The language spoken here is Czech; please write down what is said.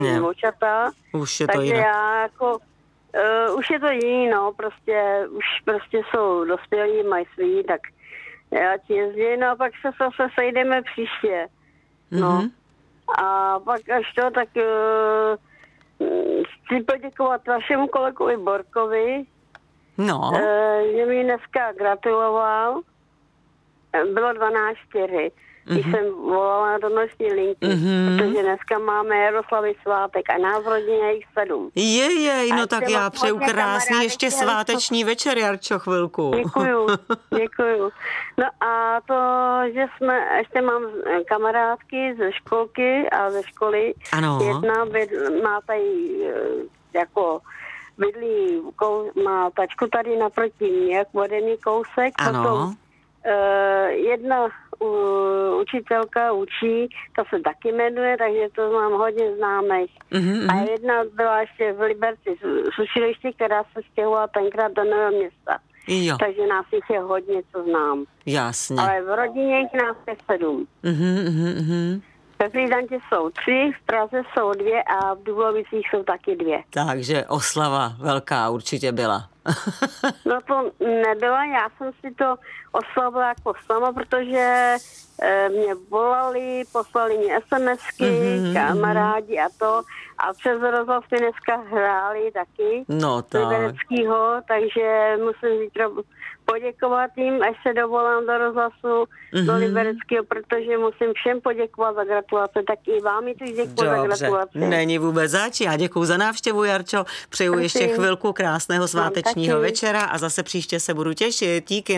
vnoučata. Už je to takže jinak. já jako, už je to jiný, no, už prostě jsou dospělí, mají svý, tak já ti jezdím, no a pak se zase sejdeme příště. No. A pak až to, tak chci poděkovat vašemu kolegovi Borkovi, že mi dneska gratuloval. Bylo 12:04, když jsem volala do noční linky, protože dneska máme Jaroslavy svátek a nás v rodině jich 7. No tak já přeju krásný ještě sváteční večer, Jarčo, chvilku. Děkuju. No a to, že ještě mám kamarádky ze školky a ze školy. Ano. Jedna má tady jako bydlí, má tačku tady naproti mě, jak vodený kousek. Ano. Potom jedna učitelka učí, to se taky jmenuje, takže to mám hodně známých. A jedna byla ještě v Liberci z učiliště, která se stěhovala tenkrát do Nového Města. Jo. Takže nás jich je hodně, co znám. Jasně. Ale v rodině jich nás je 7. Ve Frýdantě jsou 3, v Praze jsou 2 a v Dubovicích jsou taky 2. Takže oslava velká určitě byla. No to nebyla, já jsem si to oslavila jako sama, protože mě volali, poslali mi SMSky, kamarádi a to. A přes rozhlas mi dneska hráli taky. No tak. Libereckýho, takže musím zítra poděkovat jim, až se dovolám do rozhlasu do Libereckého, protože musím všem poděkovat za gratulace, tak i vám i tu děkuji za gratulace. Není vůbec zač, já děkuju za návštěvu, Jarčo, přeju ještě chvilku krásného svátečního večera a zase příště se budu těšit. Díky.